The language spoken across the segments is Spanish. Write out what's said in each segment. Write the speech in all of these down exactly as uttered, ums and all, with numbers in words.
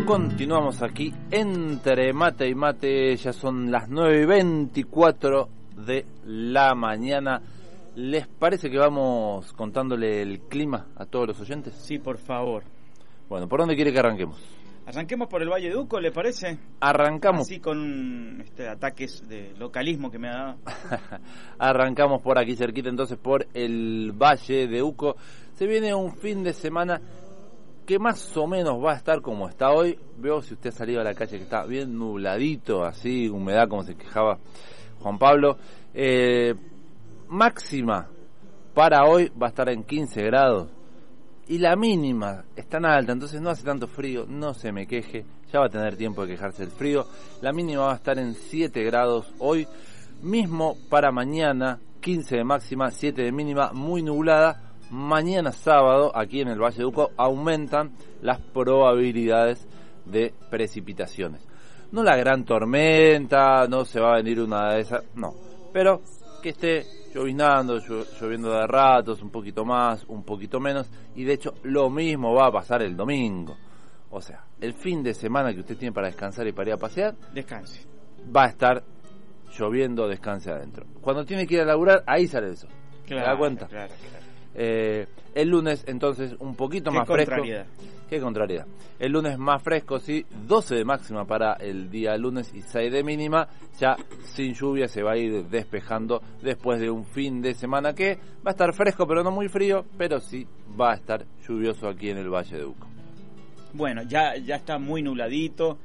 Continuamos aquí entre mate y mate, ya son las nueve y veinticuatro de la mañana. ¿Les parece que vamos contándole el clima a todos los oyentes? Sí, por favor. Bueno, ¿por dónde quiere que arranquemos? Arranquemos por el Valle de Uco, ¿le parece? Arrancamos. Así con este ataques de localismo que me ha dado. Arrancamos por aquí cerquita, entonces por el Valle de Uco. Se viene un fin de semana que más o menos va a estar como está hoy. Veo si usted ha salido a la calle que está bien nubladito, así, humedad como se quejaba Juan Pablo. Eh, máxima para hoy va a estar en quince grados. Y la mínima es tan alta, entonces no hace tanto frío, no se me queje, ya va a tener tiempo de quejarse del frío. La mínima va a estar en siete grados hoy, mismo para mañana, quince de máxima, siete de mínima, muy nublada. Mañana sábado, aquí en el Valle de Uco, aumentan las probabilidades de precipitaciones. No la gran tormenta, no se va a venir una de esas, no, pero que esté llovinando, lloviendo de ratos, un poquito más, un poquito menos, y de hecho lo mismo va a pasar el domingo. O sea, el fin de semana que usted tiene para descansar y para ir a pasear, descanse. Va a estar lloviendo, descanse adentro. Cuando tiene que ir a laburar, ahí sale el sol. Claro, ¿Se da cuenta? Claro, claro. Eh, el lunes entonces un poquito más fresco. Qué contrariedad. El lunes más fresco, sí, doce de máxima para el día lunes y seis de mínima. Ya sin lluvia se va a ir despejando después de un fin de semana que va a estar fresco pero no muy frío, pero sí va a estar lluvioso aquí en el Valle de Uco. Bueno, ya, ya está muy nubladito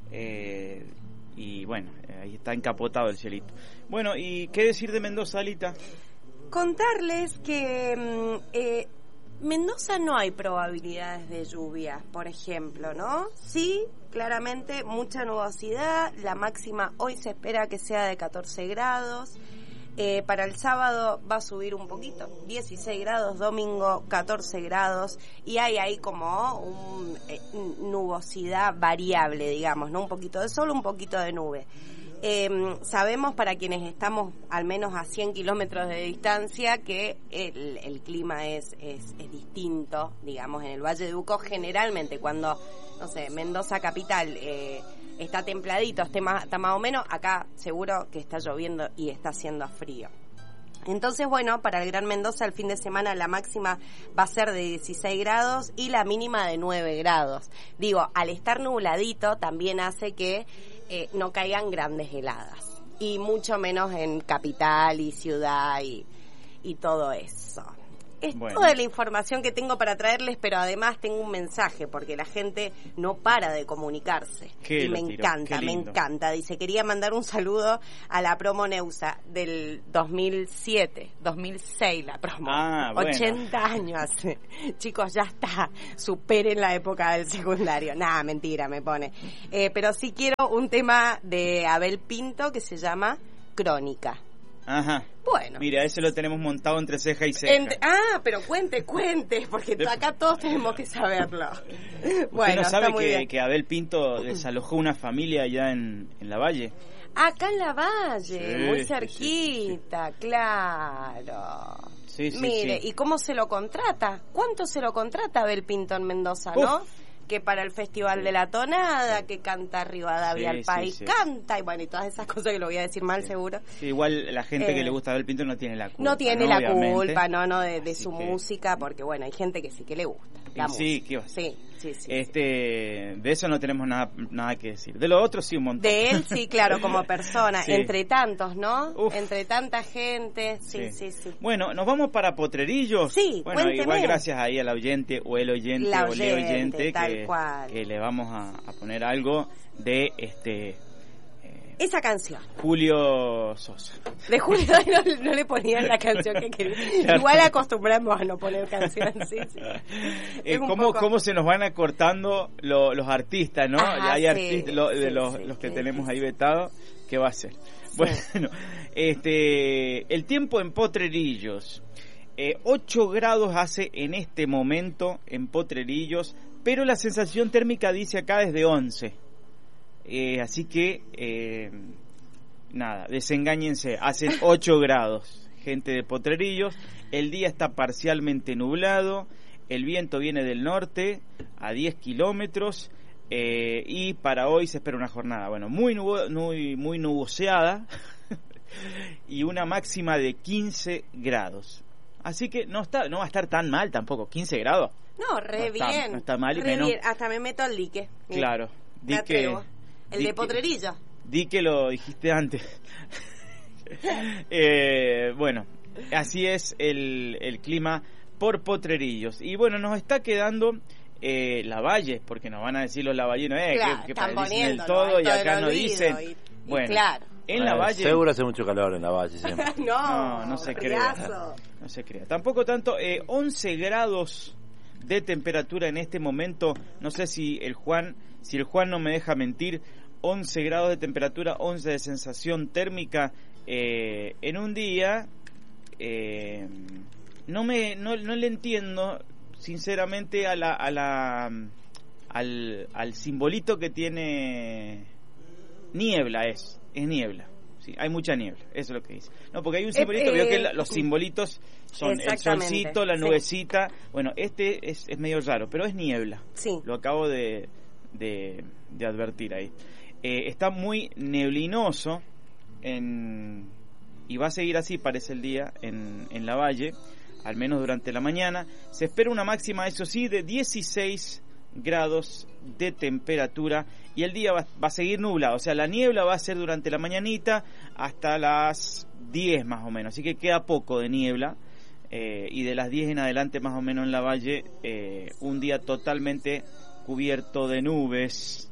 eh, y bueno, ahí está encapotado el cielito. Bueno, ¿y qué decir de Mendoza, Alita? Contarles que eh, Mendoza no hay probabilidades de lluvia, por ejemplo, ¿no? Sí, claramente mucha nubosidad, la máxima hoy se espera que sea de catorce grados, eh, para el sábado va a subir un poquito, dieciséis grados, domingo catorce grados, y hay ahí como un, eh, nubosidad variable, digamos, ¿no? Un poquito de sol, un poquito de nube. Eh, sabemos para quienes estamos al menos a cien kilómetros de distancia que el, el clima es, es, es distinto, digamos, en el Valle de Uco. Generalmente cuando, no sé, Mendoza capital eh, está templadito, está más, está más o menos, acá seguro que está lloviendo y está haciendo frío. Entonces, bueno, para el Gran Mendoza el fin de semana la máxima va a ser de dieciséis grados y la mínima de nueve grados. Digo, al estar nubladito también hace que eh, no caigan grandes heladas. Y mucho menos en capital y ciudad y, y todo eso. Es bueno. Toda la información que tengo para traerles, pero además tengo un mensaje, porque la gente no para de comunicarse. Qué y me tiro, encanta, me encanta. Dice, quería mandar un saludo a la promo Neusa del dos mil siete, dos mil seis la promo. Ah, bueno. ochenta años hace. Chicos, ya está. Superen la época del secundario. Nada, mentira, me pone. Eh, pero sí quiero un tema de Abel Pinto que se llama Crónica. Ajá. Bueno. Mira, ese lo tenemos montado entre ceja y ceja. Entre, ah, pero cuente, cuente, porque acá todos tenemos que saberlo. Bueno, ¿Usted no sabe está muy que, bien. que Abel Pinto desalojó una familia allá en, en la Valle? Acá en la Valle, sí, muy sí, cerquita, sí, sí. Claro. Sí, sí, Mire, sí. ¿y cómo se lo contrata? ¿Cuánto se lo contrata Abel Pinto en Mendoza, Uf. no? Que para el Festival sí. de la Tonada, que canta Rivadavia sí, al país, sí, sí. canta, y bueno, y todas esas cosas que lo voy a decir mal, sí. seguro. Sí, igual la gente eh, que le gusta a Abel Pinto no tiene la culpa. No tiene ¿no? la Obviamente. culpa, no, no, de, de su que... música, porque bueno, hay gente que sí que le gusta. La sí, música. ¿qué va a ser? Sí, sí, sí. Este, sí. De eso no tenemos nada, nada que decir. De lo otro sí un montón. De él sí, claro, como persona, sí. entre tantos, ¿no? Uf. Entre tanta gente, sí, sí, sí, sí. Bueno, nos vamos para Potrerillos. Sí, bueno, cuénteme. Igual gracias ahí al oyente o el oyente La o le oyente tal que, cual. que le vamos a, a poner algo de este esa canción. Julio Sosa. De Julio no, no le ponían la canción que quería. Claro. Igual acostumbramos a no poner canciones, sí, sí. Eh, ¿cómo, poco... ¿Cómo se nos van acortando lo, los artistas, no? Ajá, hay sí, artistas lo, de sí, los, sí, los que sí, tenemos sí. ahí vetados. ¿Qué va a ser? Sí. Bueno, este, el tiempo en Potrerillos. Eh, ocho grados hace en este momento en Potrerillos, pero la sensación térmica dice acá es de once. Eh, así que, eh, nada, desengáñense, hacen ocho grados, gente de Potrerillos, el día está parcialmente nublado, el viento viene del norte a diez kilómetros, Eh, y para hoy se espera una jornada, bueno, muy, nubo, muy, muy nuboseada y una máxima de quince grados. Así que no está, no va a estar tan mal tampoco, quince grados. No, re no está, bien. No está mal y re menos. bien. Hasta me meto al dique. Claro. Di me que, atrevo. El di de que- Potrerillo. Di que lo dijiste antes. eh, bueno, así es el, el clima por Potrerillos. Y bueno, nos está quedando eh, Lavalle, porque nos van a decir los lavallinos, eh, Claro, que, que están dicen el poniéndolo, todo y alto acá del no olvido, dicen. y- y Bueno, claro. en Eh, Lavalle... Seguro hace mucho calor en la valle siempre. no, No, no se crea. friazo. No se crea. Tampoco tanto, eh, once grados de temperatura en este momento. No sé si el Juan, si el Juan no me deja mentir. once grados de temperatura, once de sensación térmica eh, en un día. Eh, no me, no, no le entiendo, sinceramente, a la, a la, al, al simbolito que tiene niebla es, es niebla. Sí, hay mucha niebla, eso es lo que dice. No, porque hay un simbolito, Eh, veo que eh, la- los simbolitos son el exactamente, solcito, la sí. nubecita. Bueno, este es, es medio raro, pero es niebla. Sí. Lo acabo de, de, de advertir ahí. Eh, está muy neblinoso en, y va a seguir así, parece el día, en, en la valle, al menos durante la mañana. Se espera una máxima, eso sí, de dieciséis grados de temperatura y el día va, va a seguir nublado, o sea, la niebla va a ser durante la mañanita hasta las diez más o menos, así que queda poco de niebla. Eh, y de las diez en adelante más o menos en la valle, eh, un día totalmente cubierto de nubes.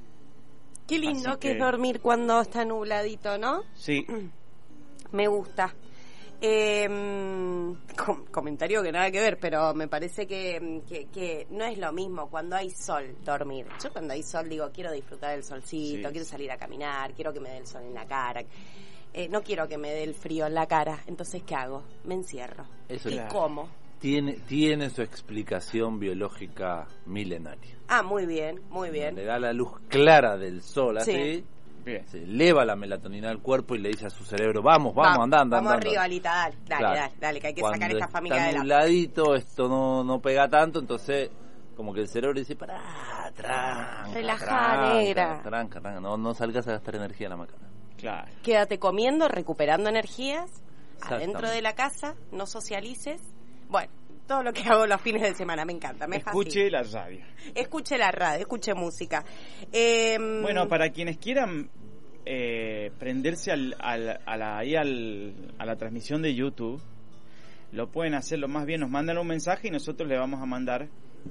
Qué lindo Así que que- es dormir cuando está nubladito, ¿no? Sí, Me gusta. Eh, com- comentario que nada que ver, pero me parece que, que, que no es lo mismo cuando hay sol dormir. Yo cuando hay sol digo, quiero disfrutar del solcito, Sí. quiero salir a caminar, quiero que me dé el sol en la cara. Eh, no quiero que me dé el frío en la cara. Entonces, ¿qué hago? Me encierro. Eso ¿Y Claro. cómo? tiene, tiene su explicación biológica milenaria. Ah, muy bien, muy bien. Le da la luz clara del sol así, Sí. bien. se eleva la melatonina al cuerpo y le dice a su cerebro, vamos, vamos, anda, anda, Vamos anda, arriba, anda. Alita, dale, dale, Claro. dale, dale, que hay que Cuando sacar esta familia está de la... nubladito, esto no, no pega tanto, entonces como que el cerebro dice, pará, tranca, Relajá, tranca, negra. tranca, tranca, no, no salgas a gastar energía en la macana. Claro. Quédate comiendo, recuperando energías, Exactamente. adentro de la casa, no socialices. Bueno, todo lo que hago los fines de semana, me encanta, me Escuche fascina. la radio. Escuche la radio, escuche música. Eh, Bueno, para quienes quieran eh, prenderse al, al, a, la, ahí al, a la transmisión de YouTube, lo pueden hacerlo más bien, nos mandan un mensaje y nosotros le vamos a mandar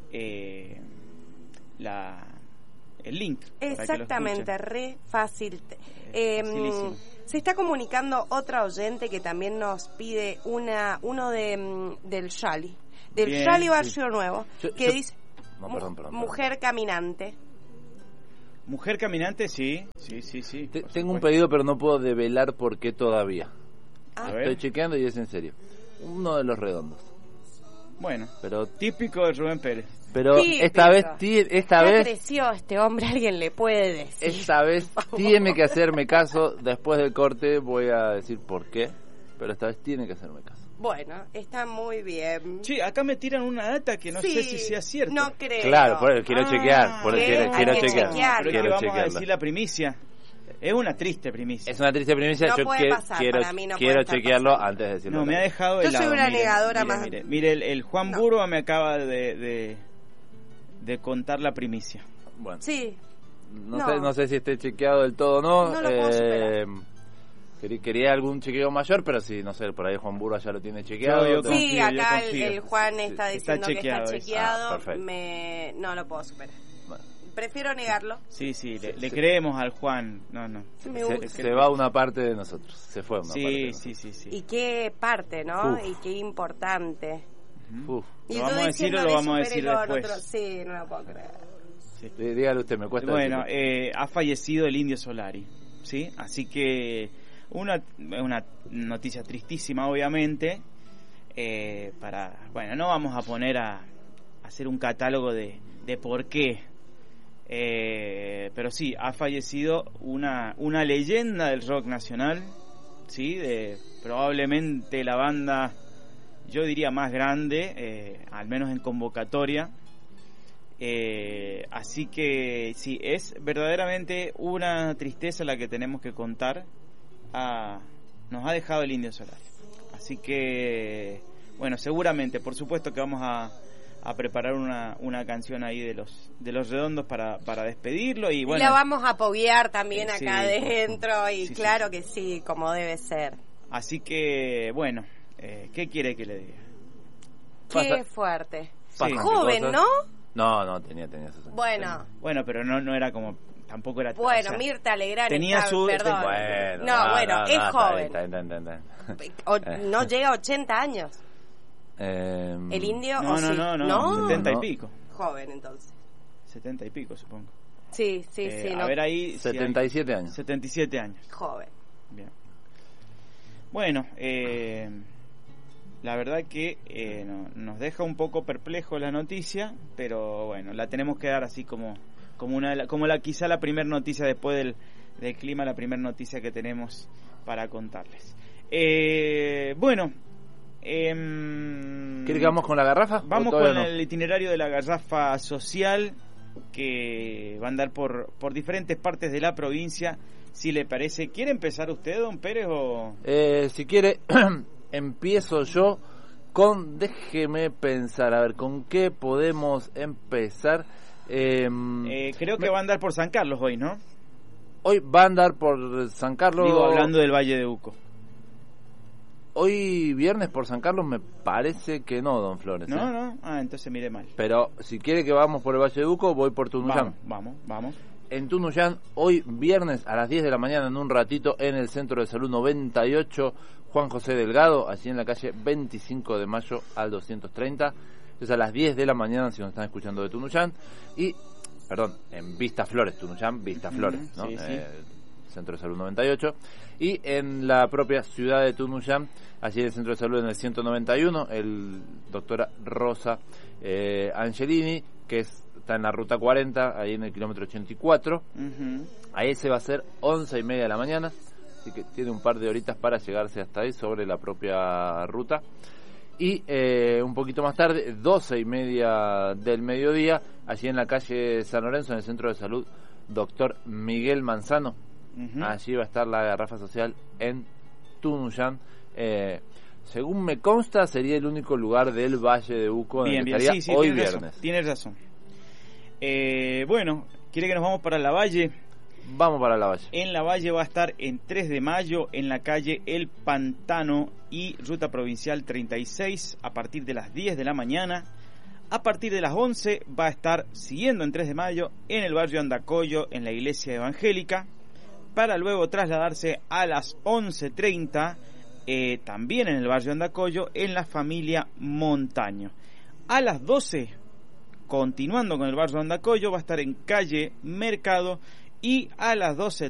eh, la, el link. para que lo Exactamente, escuchen. re fácil. Eh, Eh, facilísimo. se está comunicando otra oyente que también nos pide una uno de mm, del Yali, del Bien, Yali sí. Barrio Nuevo, Yo- que yo- dice No, mu- perdón, perdón, perdón. mujer caminante. Mujer caminante, sí, sí, sí, sí. Te- por tengo un supuesto. pedido, pero no puedo develar por qué todavía. Ah, A ver. Estoy chequeando y es en serio. Uno de los redondos. Bueno, Pero típico de Rubén Pérez. pero Típico. esta vez ti- esta ya vez creció este hombre, alguien le puede decir. esta vez tiene que hacerme caso. Después del corte voy a decir por qué, pero esta vez tiene que hacerme caso. Bueno, está muy bien. Sí, acá me tiran una data que no Sí, sé si sea cierta. No creo. Claro, por eso quiero Ah, chequear, por eso ¿qué? quiero, Hay quiero que chequear. chequear. Pero es que Quiero vamos a chequearlo. decir la primicia. Es una triste primicia. Es una triste primicia, No yo puede que- pasar, quiero, para mí no quiero puede estar chequearlo pasando. antes de decirlo. No, me ha dejado Yo helado. soy una mire, negadora mire, más- Mire, mire, el, el Juan No. Burba me acaba de, de, de contar la primicia. Bueno, Sí, no, no. Sé, no sé si esté chequeado del todo o no. No lo puedo eh, quería, quería algún chequeo mayor, pero si, no sé, por ahí Juan Burba ya lo tiene chequeado. Yo- yo entonces- sí, confío, yo acá el, confío. el Juan está Sí, diciendo está chequeado que eso. está chequeado. Ah, perfecto. me... No lo puedo superar. Bueno, Prefiero negarlo. Sí, sí, le, Sí, le sí. creemos al Juan. No, no. Me se, gusta. se va una parte de nosotros, se fue una parte. de Sí, nosotros. sí, sí, sí. Y qué parte, ¿no? Uf. Y qué importante. Ujú. Uf. Y ¿Lo tú vamos a decir o lo diciéndole, vamos a decir supérelo al después? otro. Sí, no lo puedo creer. Sí. Sí, dígale usted, me cuesta. Bueno, decirlo. eh, ha fallecido el Indio Solari, ¿sí? Así que una, una noticia tristísima, obviamente. Eh, para, bueno, no vamos a poner a, a hacer un catálogo de, de por qué. Eh, pero sí, ha fallecido una, una leyenda del rock nacional, ¿sí? De probablemente la banda, yo diría más grande, eh, al menos en convocatoria. Eh, así que sí, es verdaderamente una tristeza la que tenemos que contar. Ah, nos ha dejado el Indio Solari. Así que, bueno, seguramente, por supuesto que vamos a, a preparar una, una canción ahí de los de los Redondos para, para despedirlo. Y bueno, y la vamos a apoyar también eh, sí, acá adentro, y sí, claro sí. que sí, como debe ser. Así que, bueno, eh, ¿qué quiere que le diga? Qué Pasa- fuerte. Sí. Joven, cosas. ¿no? No, no, tenía, tenía sesenta. Bueno, Bueno, pero no no era como, tampoco era... bueno, o sea, Mirta Legrand tenía está, su- perdón. Bueno, no, bueno, es joven. está bien, está bien, está bien. O- Eh. no llega a ochenta años. Eh, El Indio, No, o no, sí. no, no, ¿No? setenta No. y pico. Joven, entonces. setenta y pico, supongo. Sí, sí, Eh, sí. a no. ver ahí... si hay- setenta y siete años. setenta y siete años. Joven. Bien. Bueno, eh, la verdad que eh, no- nos deja un poco perplejo la noticia, pero bueno, la tenemos que dar así como como una como la quizá la primera noticia después del, del clima, la primera noticia que tenemos para contarles. Eh, bueno, em, ¿Quiere que vamos con la garrafa? Vamos ¿O con todavía no? el itinerario de la garrafa social, que va a andar por, por diferentes partes de la provincia, si le parece. ¿Quiere empezar usted, don Pérez, o...? Eh, si quiere, empiezo yo con, déjeme pensar, a ver, ¿con qué podemos empezar? Eh, Eh, creo que va a andar por San Carlos hoy, ¿no? Hoy va a andar por San Carlos. Digo, hablando del Valle de Uco. Hoy viernes por San Carlos me parece que no, don Flores. ¿No, ¿eh? no? Ah, entonces mire mal. Pero si quiere que vamos por el Valle de Uco, voy por Tunuyán. Vamos, vamos, vamos. En Tunuyán, hoy viernes a las diez de la mañana, en un ratito, en el Centro de Salud noventa y ocho, Juan José Delgado, allí en la calle veinticinco de mayo al doscientos treinta. Entonces a las diez de la mañana, si nos están escuchando de Tunuyán, y, perdón, en Vista Flores, Tunuyán, Vista Flores, ¿no? Sí, sí. Eh, Centro de Salud noventa y ocho. Y en la propia ciudad de Tunuyán, allí en el Centro de Salud en el ciento noventa y uno, el doctora Rosa eh, Angelini, que es, está en la ruta cuarenta, ahí en el kilómetro ochenta y cuatro. Ujú. Ahí se va a hacer once y media de la mañana, así que tiene un par de horitas para llegarse hasta ahí sobre la propia ruta. Y eh, un poquito más tarde, doce y media del mediodía, allí en la calle San Lorenzo, en el Centro de Salud Doctor Miguel Manzano. Ujú. Allí va a estar la garrafa social en Tunuyán. Eh, según me consta, sería el único lugar del Valle de Uco en Bien, el que bien, estaría sí, sí, hoy tienes viernes. razón, tienes razón. Eh, bueno, ¿quiere que nos vamos para la Valle? Vamos para la Valle. En la Valle va a estar en tres de mayo, en la calle El Pantano y Ruta Provincial treinta y seis, a partir de las diez de la mañana. A partir de las once va a estar siguiendo en tres de mayo en el barrio Andacollo, en la iglesia evangélica, para luego trasladarse a las once treinta, eh, también en el barrio Andacollo, en la familia Montaño. A las doce, continuando con el barrio Andacollo, va a estar en calle Mercado, y a las doce